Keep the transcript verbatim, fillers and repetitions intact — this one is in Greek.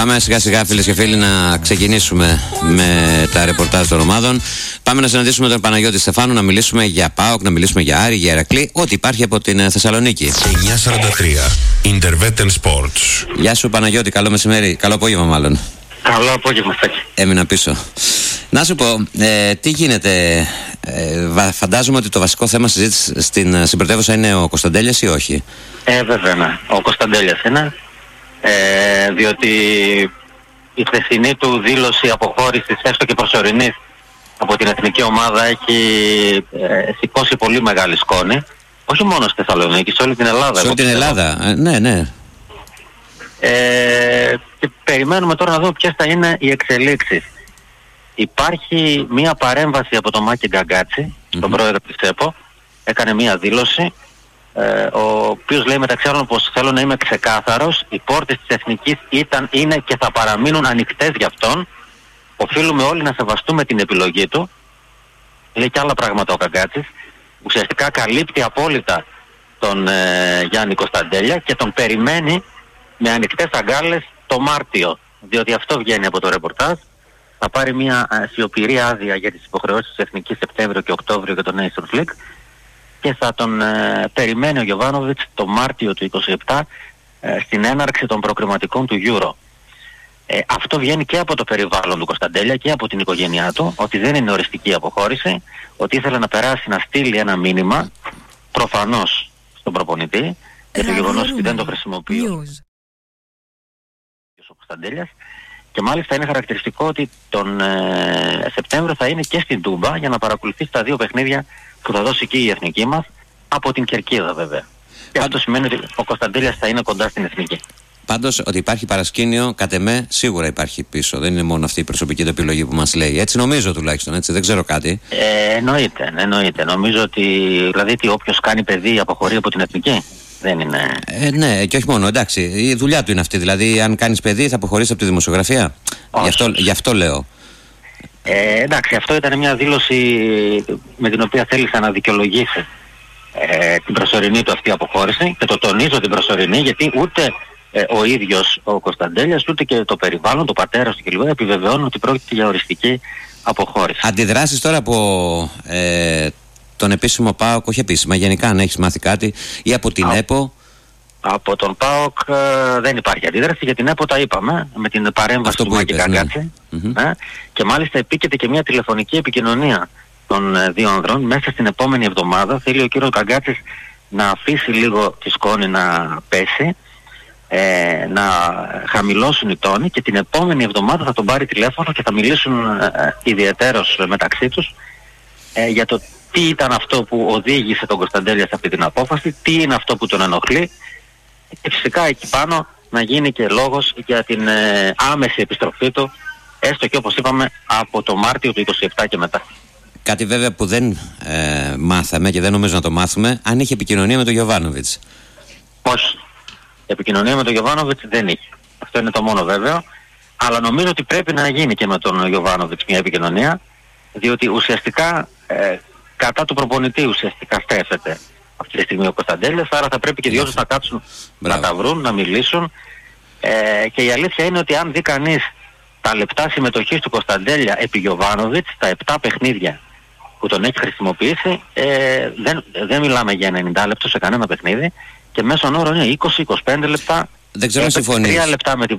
Πάμε σιγά σιγά, φίλες και φίλοι, να ξεκινήσουμε με τα ρεπορτάζ των ομάδων. Πάμε να συναντήσουμε τον Παναγιώτη Στεφάνου, να μιλήσουμε για ΠΑΟΚ, να μιλήσουμε για Άρη, για Ηρακλή, ό,τι υπάρχει από την Θεσσαλονίκη. εννιά σαράντα τρία Intervetten Sports. Γεια σου Παναγιώτη, καλό μεσημέρι, καλό απόγευμα μάλλον. Καλό απόγευμα, Στάκη. Έμεινα πίσω. Να σου πω, ε, τι γίνεται, ε, φαντάζομαι ότι το βασικό θέμα συζήτηση στην συμπρωτεύουσα είναι ο Κωνσταντέλιας ή όχι? Ε, βέβαια, ναι. Ο Κωνσταντέλιας είναι, ε, διότι η χθεσινή του δήλωση αποχώρησης, έστω και προσωρινής, από την εθνική ομάδα έχει ε, σηκώσει πολύ μεγάλη σκόνη. Όχι μόνο στη Θεσσαλονίκη, σε όλη την Ελλάδα. Σε όλη την Ελλάδα, ε, ναι, ναι. Ε, και περιμένουμε τώρα να δούμε ποιες θα είναι οι εξελίξεις. Υπάρχει μία παρέμβαση από τον Μάκη Γκαγκάτση, mm-hmm. τον πρόεδρο της ΕΠΟ, έκανε μία δήλωση, ε, ο οποίος λέει μεταξύ άλλων πως θέλω να είμαι ξεκάθαρος, οι πόρτες της Εθνικής ήταν, είναι και θα παραμείνουν ανοιχτές για αυτόν, οφείλουμε όλοι να σεβαστούμε την επιλογή του. Λέει και άλλα πράγματα ο Γκαγκάτσης, ουσιαστικά καλύπτει απόλυτα τον ε, Γιάννη Κωνσταντέλια και τον περιμένει με ανοιχτές αγκάλες το Μάρτιο, διότι αυτό βγαίνει από το ρεπορτάζ. Θα πάρει μια uh, σιωπηρή άδεια για τις υποχρεώσεις της Εθνικής Σεπτέμβριο και Οκτώβριο για το Nations League και θα τον uh, περιμένει ο Γιοβάνοβιτς το Μάρτιο του είκοσι επτά uh, στην έναρξη των προκριματικών του Euro. Ε, αυτό βγαίνει και από το περιβάλλον του Κωνσταντέλια και από την οικογένειά του, ότι δεν είναι οριστική αποχώρηση, ότι ήθελε να περάσει, να στείλει ένα μήνυμα προφανώς στον προπονητή για το γεγονός ότι δεν το χρησιμοποιεί ο Κωνσταντέλιας. Και μάλιστα είναι χαρακτηριστικό ότι τον ε, Σεπτέμβριο θα είναι και στην Τούμπα για να παρακολουθήσει τα δύο παιχνίδια που θα δώσει και η εθνική μας, από την Κερκίδα βέβαια. Και αυτό σημαίνει ότι ο Κωνσταντέλιας θα είναι κοντά στην εθνική. Πάντως ότι υπάρχει παρασκήνιο, κατ' εμέ, σίγουρα υπάρχει πίσω. Δεν είναι μόνο αυτή η προσωπική του επιλογή που μας λέει. Έτσι νομίζω τουλάχιστον, έτσι, δεν ξέρω κάτι. Ε, εννοείται, εννοείται. Νομίζω ότι δηλαδή ότι όποιος κάνει παιδί αποχωρεί από την εθνική. Δεν είναι... Ε, ναι, και όχι μόνο, εντάξει. Η δουλειά του είναι αυτή. Δηλαδή, αν κάνεις παιδί, θα αποχωρήσεις από τη δημοσιογραφία. Γι' αυτό, γι' αυτό λέω. Ε, εντάξει, αυτό ήταν μια δήλωση με την οποία θέλησε να δικαιολογήσει ε, την προσωρινή του αυτή αποχώρηση. Και το τονίζω την προσωρινή, γιατί ούτε ε, ο ίδιος ο Κωνσταντέλιας, ούτε και το περιβάλλον, το πατέρας του κλπ. Επιβεβαιώνουν ότι πρόκειται για οριστική αποχώρηση. Αντιδράσεις τώρα από ε, τον επίσημο ΠΑΟΚ, όχι επίσημα, γενικά αν έχεις μάθει κάτι, ή από την Α, ΕΠΟ? Από τον ΠΑΟΚ ε, δεν υπάρχει αντίδραση, για την ΕΠΟ τα είπαμε, με την παρέμβαση του Μάκη Γκαγκάτση. Ναι. Ε, και μάλιστα επίκειται και μια τηλεφωνική επικοινωνία των ε, δύο ανδρών μέσα στην επόμενη εβδομάδα. Θέλει ο κύριος Γκαγκάτσης να αφήσει λίγο τη σκόνη να πέσει, ε, να χαμηλώσουν οι τόνοι, και την επόμενη εβδομάδα θα τον πάρει τηλέφωνο και θα μιλήσουν ε, ε, ιδιαιτέρως μεταξύ τους ε, για το τι ήταν αυτό που οδήγησε τον Κωνσταντέλια σε αυτή την απόφαση, τι είναι αυτό που τον ενοχλεί, και φυσικά εκεί πάνω να γίνει και λόγος για την ε, άμεση επιστροφή του, έστω και όπως είπαμε από το Μάρτιο του είκοσι επτά και μετά. Κάτι βέβαια που δεν ε, μάθαμε και δεν νομίζω να το μάθουμε, αν είχε επικοινωνία με τον Γιοβάνοβιτς. Όχι. Επικοινωνία με τον Γιοβάνοβιτς δεν είχε. Αυτό είναι το μόνο βέβαιο. Αλλά νομίζω ότι πρέπει να γίνει και με τον Γιοβάνοβιτς μια επικοινωνία, διότι ουσιαστικά ε, κατά του προπονητή ουσιαστικά στρέφεται αυτή τη στιγμή ο Κωνσταντέλιας, άρα θα πρέπει και οι δυο τους να κάτσουν, Μπράβο. να τα βρουν, να μιλήσουν. Ε, και η αλήθεια είναι ότι αν δει κανείς τα λεπτά συμμετοχής του Κωνσταντέλια επί Γιοβάνοβιτς, τα επτά παιχνίδια που τον έχει χρησιμοποιήσει, ε, δεν, δεν μιλάμε για ενενήντα λεπτό σε κανένα παιχνίδι, και μέσον όρο είναι είκοσι με είκοσι πέντε λεπτά. Δεν ξέρω αν συμφωνείς. τρία λεπτά με την